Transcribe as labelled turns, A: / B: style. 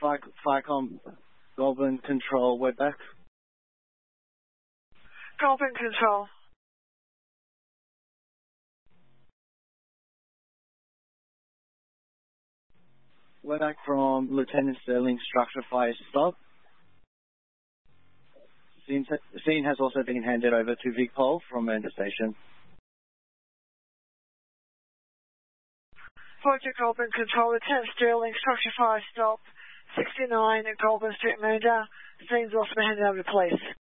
A: FICOM Goulburn Control, Webback.
B: Goulburn Control.
A: Webback from Lieutenant Sterling, structure fire stop. Scene has also been handed over to Vic Pole from Mernda Station.
B: Roger, Goulburn Control, Lieutenant Sterling, structure fire stop, 69 at Goulburn Street, Mernda. Scene's also been handed over to police.